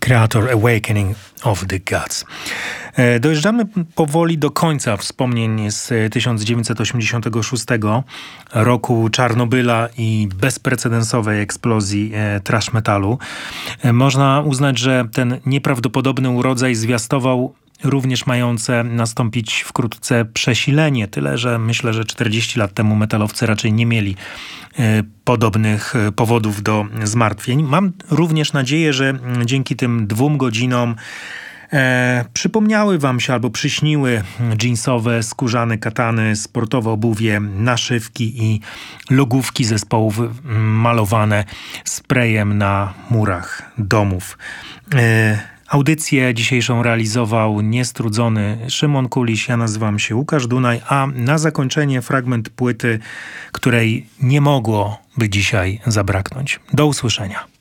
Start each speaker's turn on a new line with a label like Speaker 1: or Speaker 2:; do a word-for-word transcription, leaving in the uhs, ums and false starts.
Speaker 1: Creator Awakening of the Gods. Dojeżdżamy powoli do końca wspomnień z tysiąc dziewięćset osiemdziesiątego szóstego roku Czarnobyla i bezprecedensowej eksplozji thrash metalu. Można uznać, że ten nieprawdopodobny urodzaj zwiastował również mające nastąpić wkrótce przesilenie. Tyle, że myślę, że czterdzieści lat temu metalowcy raczej nie mieli e, podobnych e, powodów do zmartwień. Mam również nadzieję, że dzięki tym dwóm godzinom e, przypomniały wam się albo przyśniły dżinsowe, skórzane katany, sportowe obuwie, naszywki i logówki zespołów malowane sprayem na murach domów. E, Audycję dzisiejszą realizował niestrudzony Szymon Kuliś, ja nazywam się Łukasz Dunaj, a na zakończenie fragment płyty, której nie mogło by dzisiaj zabraknąć. Do usłyszenia.